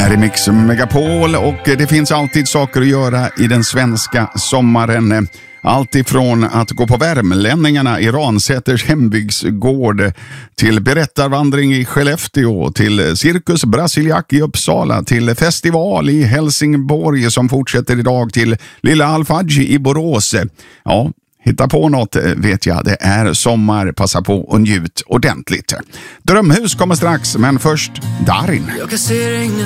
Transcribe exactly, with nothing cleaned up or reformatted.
Här är Mix Megapol och det finns alltid saker att göra i den svenska sommaren. Allt ifrån att gå på Värmlänningarna i Ransäters hembygdsgård till berättarvandring i Skellefteå, till Cirkus Brasiliak i Uppsala, till festival i Helsingborg som fortsätter idag, till Lilla Alfadji i Borås. Ja, hitta på något vet jag. Det är sommar. Passa på och njut ordentligt. Drömhus kommer strax, men först Darin. Jag kan se regnet